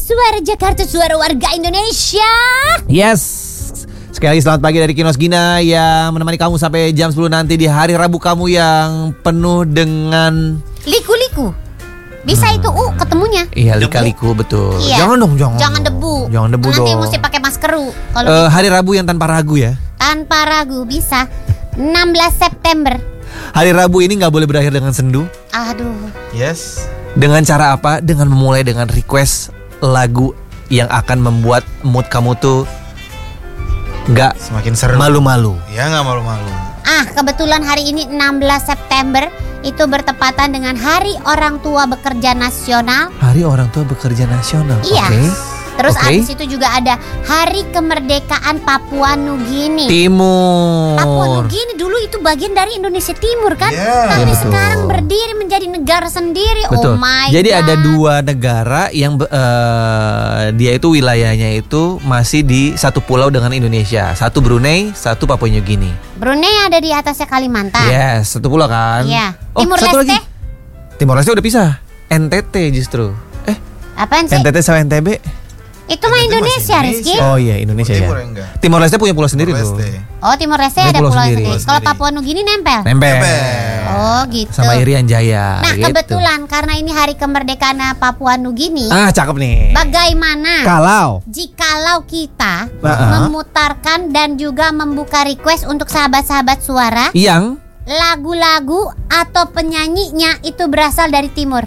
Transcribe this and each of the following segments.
Suara Jakarta, suara warga Indonesia. Yes. Sekali lagi selamat pagi dari Kinos Gina yang menemani kamu sampai jam 10 nanti di hari Rabu kamu yang penuh dengan liku-liku. Bisa itu ketemunya. Iya, lika-liku betul. Iya. Jangan dong, Jangan debu. Jangan debu nanti dong. Nanti mesti pakai maskeru. Kalau gitu. Hari Rabu yang tanpa ragu ya. Tanpa ragu bisa. 16 September. Hari Rabu ini nggak boleh berakhir dengan sendu. Aduh. Yes. Dengan cara apa? Dengan memulai dengan request lagu yang akan membuat mood kamu tuh nggak semakin seru. Malu-malu. Ya nggak malu-malu. Kebetulan hari ini 16 September itu bertepatan dengan Hari Orang Tua Bekerja Nasional. Hari Orang Tua Bekerja Nasional. Iya. Okay. Terus Okay. abis itu juga ada Hari Kemerdekaan Papua Nugini. Timur. Papua Nugini dulu itu bagian dari Indonesia Timur kan? Yeah. Tapi Iya, betul. sekarang berdiri menjadi negara sendiri. Betul. Oh my Jadi God. ada dua negara yang dia itu wilayahnya itu masih di satu pulau dengan Indonesia. Satu Brunei, satu Papua New Guinea. Brunei ada di atasnya Kalimantan. Yes, satu pulau kan. Iya. Oh, Timur satu Leste? lagi. Timor Leste udah pisah. NTT justru. Apaan sih? NTT sama NTB. Itu mah NTT Indonesia, masih Rizky. Oh iya, Indonesia ya. Timur enggak. Timor Leste punya pulau sendiri tuh. Leste. Oh, Timor Leste Ada ada pulau pulau sendiri. sendiri. Kalau Papua Nugini nempel. Nempel. Oh, gitu. Sama Irian Jaya. Nah, gitu. kebetulan karena ini Hari Kemerdekaan Papua Nugini, Cakep nih. bagaimana Kalau jikalau kita Uh-uh. memutarkan dan juga membuka request untuk sahabat-sahabat suara, yang lagu-lagu atau penyanyinya itu berasal dari timur.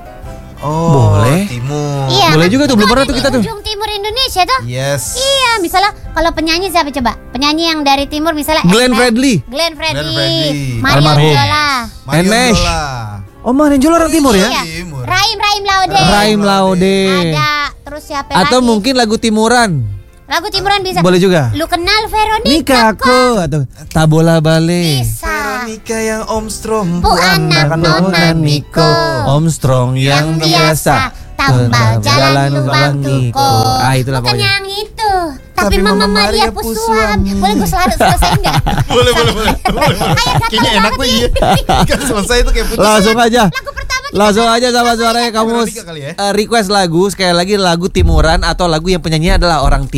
Oh, Boleh. Timur. Iya, boleh kan? juga tuh, belum Itu pernah ada tuh di kita tuh. ujung timur Indonesia tuh. Yes. Iya, misalnya kalau penyanyi siapa coba? Penyanyi yang dari timur misalnya Glenn Fredly. Glenn Fredly, Glenn Fredly. Mario Almarhum. Viola. Mario Enmesh. Viola. Oh, Marenjol orang timur ya? Iya. Timur. Raim Laude. Raim Laude. Ada terus siapa Atau lagi? mungkin lagu timuran. Lagu timuran bisa. Boleh juga. Lu kenal Veronica Nikahku atau Tabola Bale. Bisa. Veronica yang Om Strom. Bu anak nona Niko. Om Strong yang biasa tambal jalan lubang tuko. Itulah Bukan pokoknya. yang itu. Tapi Mama Maria Pusuam. Boleh gue selesai enggak? Boleh. Kayaknya enak tuh iya. Kan selesai itu kayak putus. Langsung aja. Lagu pertama kita Langsung aja sama suaranya kamu Veronica kali ya? request lagu. Sekali lagi lagu timuran atau lagu yang penyanyi adalah orang timur.